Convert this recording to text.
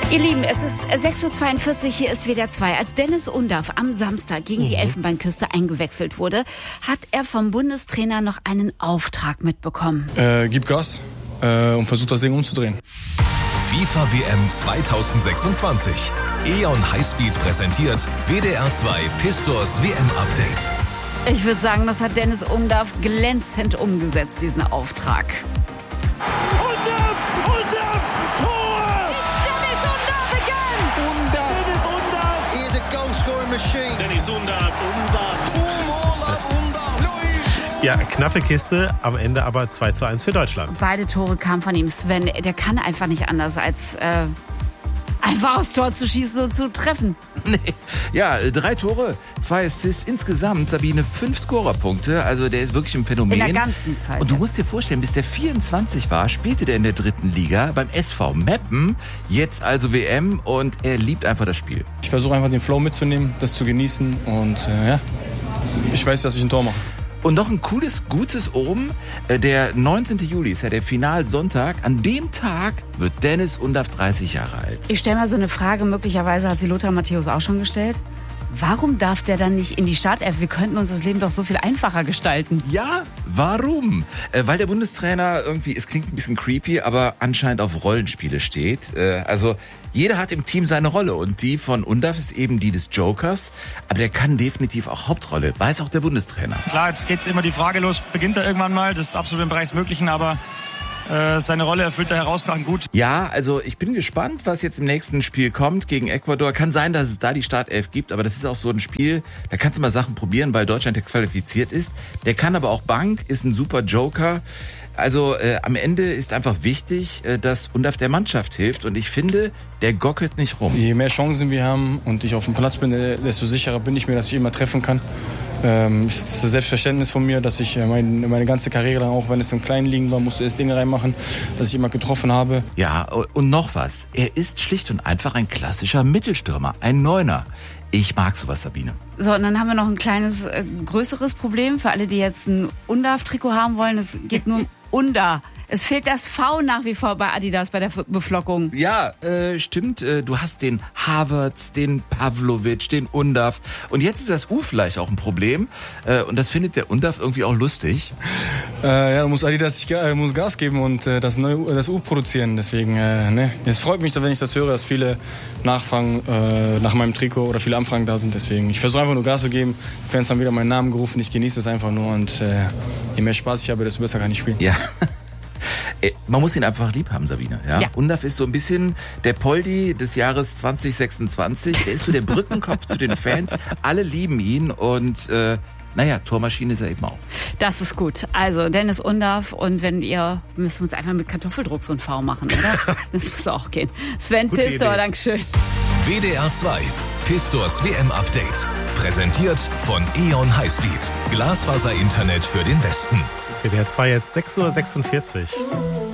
Ihr Lieben, es ist 6.42 Uhr, hier ist WDR 2. Als Dennis Undaff am Samstag gegen die Elfenbeinküste eingewechselt wurde, hat er vom Bundestrainer noch einen Auftrag mitbekommen. Gib Gas und versuch das Ding umzudrehen. FIFA WM 2026. E.ON Highspeed präsentiert WDR 2 Pistors WM Update. Ich würde sagen, das hat Dennis Undaff glänzend umgesetzt, diesen Auftrag. Undaff, Tor! It's Dennis Undaff again! Dennis Undaff! He is a goal-scoring machine. Dennis Undaff! Ja, knappe Kiste, am Ende aber 2:1 für Deutschland. Beide Tore kamen von ihm. Sven, der kann einfach nicht anders, als einfach aufs Tor zu schießen und zu treffen. Nee. Ja, 3 Tore, 2 Assists, insgesamt, Sabine, 5 Scorerpunkte. Also der ist wirklich ein Phänomen. In der ganzen Zeit. Und du musst dir vorstellen, bis der 24 war, spielte der in der 3. Liga beim SV Meppen. Jetzt also WM und er liebt einfach das Spiel. Ich versuche einfach den Flow mitzunehmen, das zu genießen und ich weiß, dass ich ein Tor mache. Und noch ein cooles, gutes oben. Der 19. Juli ist ja der Finalsonntag. An dem Tag wird Dennis Undaff 30 Jahre alt. Ich stelle mal so eine Frage, möglicherweise hat sie Lothar Matthäus auch schon gestellt. Warum darf der dann nicht in die Startelf? Wir könnten uns das Leben doch so viel einfacher gestalten. Ja, warum? Weil der Bundestrainer irgendwie, es klingt ein bisschen creepy, aber anscheinend auf Rollenspiele steht. Also jeder hat im Team seine Rolle und die von Undaff ist eben die des Jokers. Aber der kann definitiv auch Hauptrolle, weiß auch der Bundestrainer. Klar, jetzt geht immer die Frage los, beginnt er irgendwann mal? Das ist absolut im Bereich des Möglichen, aber seine Rolle erfüllt er herausragend gut. Ja, also ich bin gespannt, was jetzt im nächsten Spiel kommt gegen Ecuador. Kann sein, dass es da die Startelf gibt, aber das ist auch so ein Spiel, da kannst du mal Sachen probieren, weil Deutschland ja qualifiziert ist. Der kann aber auch Bank, ist ein super Joker. Also am Ende ist einfach wichtig, dass Undaff der Mannschaft hilft und ich finde, der gockelt nicht rum. Je mehr Chancen wir haben und ich auf dem Platz bin, desto sicherer bin ich mir, dass ich immer treffen kann. Es ist das Selbstverständnis von mir, dass ich meine ganze Karriere lang, auch wenn es im Kleinen liegen war, musste ich das Ding reinmachen, dass ich immer getroffen habe. Ja, und noch was. Er ist schlicht und einfach ein klassischer Mittelstürmer, ein Neuner. Ich mag sowas, Sabine. So, und dann haben wir noch ein kleines, größeres Problem für alle, die jetzt ein Undaff-Trikot haben wollen. Es geht nur um Unda. Es fehlt das V nach wie vor bei Adidas bei der Beflockung. Ja, stimmt. Du hast den Havertz, den Pavlovic, den Undaff. Und jetzt ist das U vielleicht auch ein Problem. Und das findet der Undaff irgendwie auch lustig. Da muss Adidas muss Gas geben und das U produzieren. Deswegen, es freut mich, wenn ich das höre, dass viele Nachfragen nach meinem Trikot oder viele Anfragen da sind. Deswegen, ich versuche einfach nur Gas zu geben. Die Fans haben wieder meinen Namen gerufen. Ich genieße es einfach nur. Und je mehr Spaß ich habe, desto besser kann ich spielen. Ja. Man muss ihn einfach lieb haben, Sabine. Ja? Undaff ist so ein bisschen der Poldi des Jahres 2026. Er ist so der Brückenkopf zu den Fans. Alle lieben ihn und Tormaschine ist er eben auch. Das ist gut. Also Dennis Undaff und müssen wir uns einfach mit Kartoffeldruck so ein V machen, oder? Das muss auch gehen. Sven Pistor, Dankeschön. WDR 2 Pistors WM Update. Präsentiert von E.ON Highspeed. Glasfaser-Internet für den Westen. WDR 2 jetzt 6:46 Uhr.